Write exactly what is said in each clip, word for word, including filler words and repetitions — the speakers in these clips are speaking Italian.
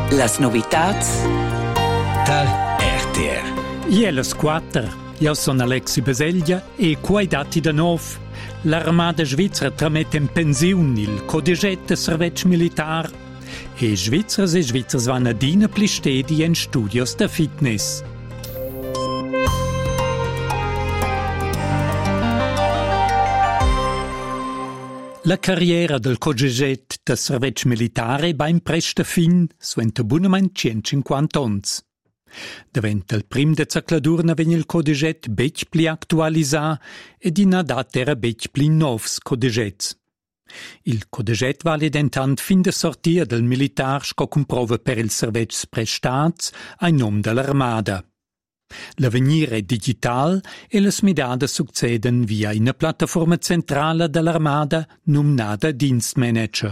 Las novitats dal R T R. Ielas quater. Io sono Alexi Baseglia e quai dati da nov. L'armada svizzera tramette in pensione il codeget de servetg militar e svizzers e svizzers vanno ad ina pli stedi in studios da fitness. La carriera del codeget de servetg militare va in presta fin, suenta bunamein centocinquanta ons. Davent il prim de zacladurna vegn il codeget bec pli actualisà ed in adat era bec pli novs codegets. Il codeget vale dentant fin de sortia del militar sco comprova per il servetgs prestats ai nom dell'armada. L'avenir è digital e le smidade succeden via una piattaforma centrale dell'armada numnada Dienstmanager.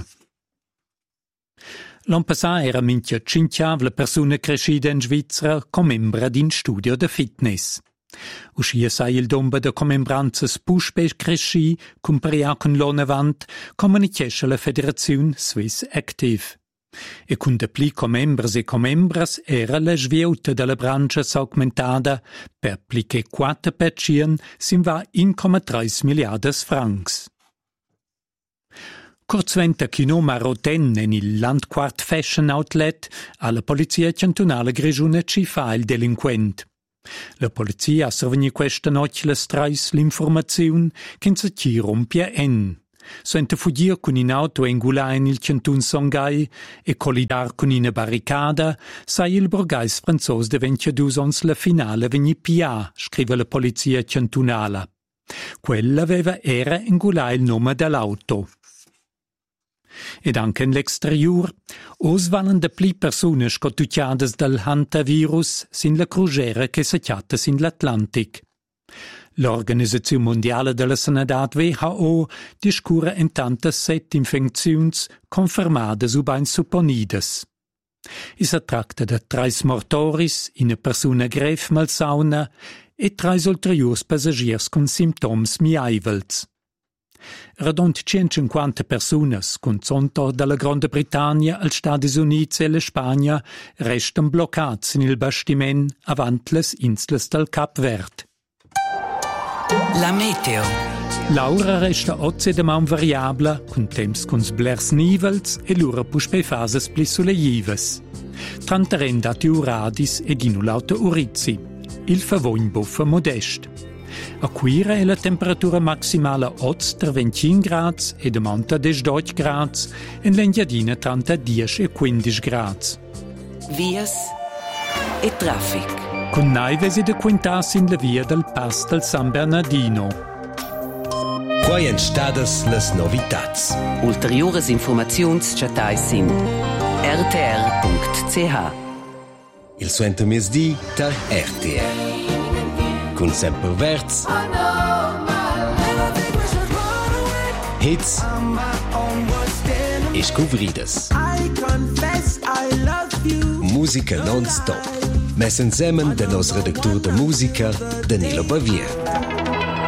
L'an passà era minchia cinciavla persona crescida in Svizzera com membra d'in studio de fitness. Uscia sai il domba de comembranzas puspe cresci cumpria con l'on avant comunichesce la Federazione Swiss Active. E cun de pli comembras e comembras era la svieuta della branca s'augmentada per pli che quattro per cien sin va uno virgola tre miliardas francs. Kurzventa chinom a Roten en il Landquart Fashion Outlet alla polizia cantonale grigiuna ci fa il delinquent. La polizia ha survegni questa notte le strais l'informazione che si ci rompia en. Sente fugir con in auto engulà in il cantun Songhai e collidar con una barricada, sai il borghais franzos de ventidus ons la finale vegni pia, scrive la polizia cantonala. Quella aveva era engulà il nome dell'auto. Ed anche in l'exterior, os vanno de pli persone scotucciadas dal hantavirus sin la crugera che s'acchiatta sin l'Atlantic. L'Organizzazione Mondiale della Sanità W H O discura intanto sette infeczions confermades u bain supponidas. I si tratta de trais mortoris, una persona gref malsauna e trais ulteriors passagiers con simptoms miaivels. Radont centocinquanta personas, con zonto dalla Grande Britannia, als Stati Uniti e la Spagna, restan bloccats in il bastiment avant les inslas del Cap Verd. La meteo. L'aura resta oggi de man variabla, con temps con sblers nivels e l'ura puspe fases pli soleivas. Trantaren dati uradis ed inulauta urizzi. Il favogn buffa modest. A Quira è la temperatura maximale oggi tra venticinque gradi e de monta diciotto gradi, in l'Engadina tra dieci e quindici gradi. Vias e traffic. Con naives e de quintas in la via del Pass del San Bernardino. Quai en stadas las novitats. Ulteriores informaziuns chatais in r t r punct c h. Il suento mesdi dal R T R. Con sempre verts. Hits. E scuvridas. Musica non-stop. Mes insieme del nostro redactor de musica, Danilo Bavier.